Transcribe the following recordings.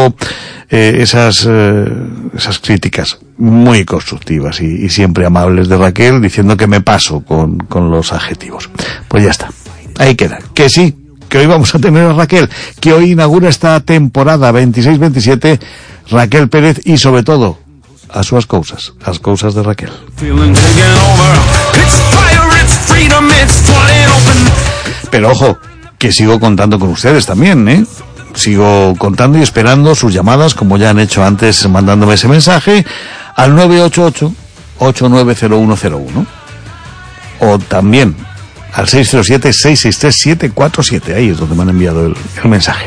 poco esas críticas muy constructivas y siempre amables de Raquel, diciendo que me paso con los adjetivos. Pues ya está, ahí queda. Que sí, que hoy vamos a tener a Raquel, que hoy inaugura esta temporada 26-27 Raquel Pérez, y sobre todo a súas cousas, as cousas de Raquel. Pero ojo, que sigo contando con ustedes también, ¿eh? Sigo contando y esperando sus llamadas, como ya han hecho antes, mandándome ese mensaje al 988-890101, o también al 607-663-747, ahí es donde me han enviado el mensaje.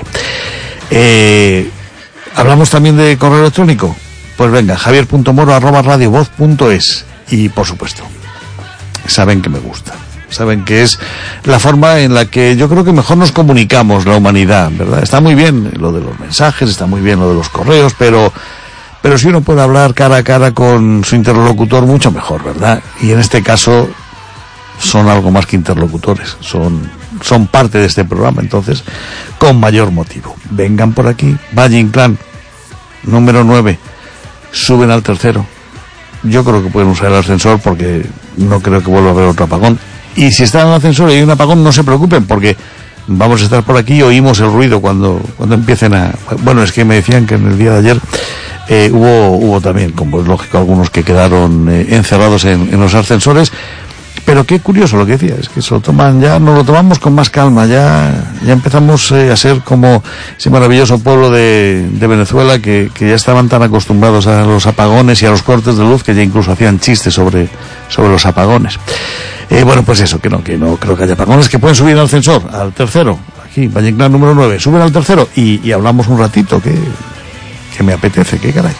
Hablamos también de correo electrónico. Pues venga, javier.moro@radiovoz.es. Y por supuesto, saben que me gusta, saben que es la forma en la que yo creo que mejor nos comunicamos la humanidad, ¿verdad? Está muy bien lo de los mensajes, está muy bien lo de los correos, pero si uno puede hablar cara a cara con su interlocutor, mucho mejor, ¿verdad? Y en este caso son algo más que interlocutores, son parte de este programa, entonces con mayor motivo. Vengan por aquí, Valle Inclán, número 9, suben al tercero. Yo creo que pueden usar el ascensor porque no creo que vuelva a haber otro apagón. Y si están en el ascensor y hay un apagón, no se preocupen, porque vamos a estar por aquí y oímos el ruido cuando empiecen a... Bueno, es que me decían que en el día de ayer hubo también, como es lógico, algunos que quedaron encerrados en los ascensores. Pero qué curioso lo que decía, es que nos lo tomamos con más calma, ya empezamos a ser como ese maravilloso pueblo de Venezuela que ya estaban tan acostumbrados a los apagones y a los cortes de luz que ya incluso hacían chistes sobre los apagones. Bueno, pues eso, que no creo que haya apagones, que pueden subir al ascensor, al tercero, aquí, Valle Inclán número 9, suben al tercero y hablamos un ratito, que me apetece, que caray.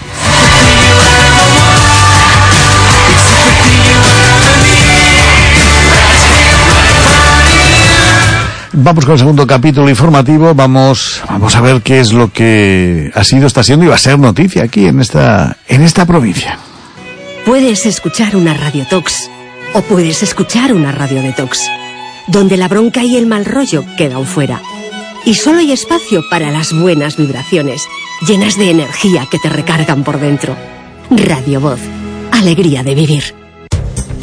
Vamos con el segundo capítulo informativo, vamos a ver qué es lo que ha sido, está siendo y va a ser noticia aquí en esta provincia. Puedes escuchar una radiotox o puedes escuchar una radiodetox, donde la bronca y el mal rollo quedan fuera. Y solo hay espacio para las buenas vibraciones, llenas de energía que te recargan por dentro. Radio Voz, alegría de vivir.